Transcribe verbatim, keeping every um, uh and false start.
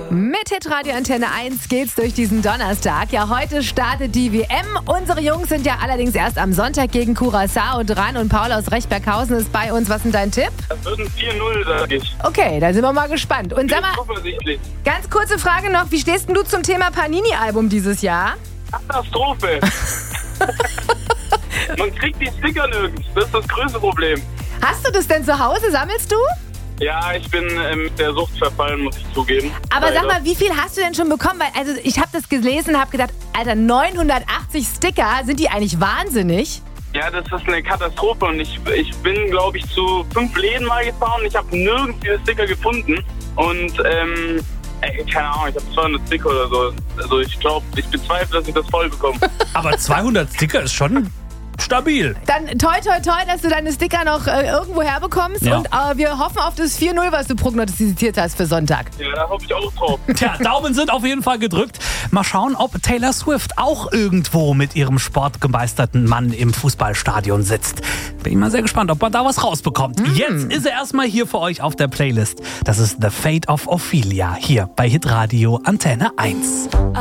Mit Hitradio Antenne eins geht's durch diesen Donnerstag. Ja, heute startet die W M. Unsere Jungs sind ja allerdings erst am Sonntag gegen Curaçao dran und Paul aus Rechtberghausen ist bei uns. Was ist denn dein Tipp? Das wird ein vier null, sag ich. Okay, da sind wir mal gespannt. Und sag mal, Zuversichtlich. ganz kurze Frage noch, wie stehst denn du zum Thema Panini-Album dieses Jahr? Katastrophe. Man kriegt die Sticker nirgends. Das ist das größte Problem. Hast du das denn zu Hause? Sammelst du? Ja, ich bin ähm, mit der Sucht verfallen, muss ich zugeben. Aber Leider. sag mal, wie viel hast du denn schon bekommen? Weil, also ich habe das gelesen und habe gedacht, Alter, neunhundertachtzig Sticker, sind die eigentlich wahnsinnig? Ja, das ist eine Katastrophe und ich, ich bin, glaube ich, zu fünf Läden mal gefahren und ich habe nirgends diese Sticker gefunden. Und, ähm, ey, keine Ahnung, ich habe zweihundert Sticker oder so. Also ich glaube, ich bezweifle, dass ich das voll bekomme. Aber zweihundert Sticker ist schon stabil. Dann toi toi toi, dass du deine Sticker noch äh, irgendwo herbekommst. Ja. Und äh, wir hoffen auf das vier null, was du prognostiziert hast für Sonntag. Ja, da hoffe ich auch drauf. Tja, Daumen sind auf jeden Fall gedrückt. Mal schauen, ob Taylor Swift auch irgendwo mit ihrem sportgemeisterten Mann im Fußballstadion sitzt. Bin ich mal sehr gespannt, ob man da was rausbekommt. Mm. Jetzt ist er erstmal hier für euch auf der Playlist. Das ist The Fate of Ophelia hier bei Hitradio Antenne eins.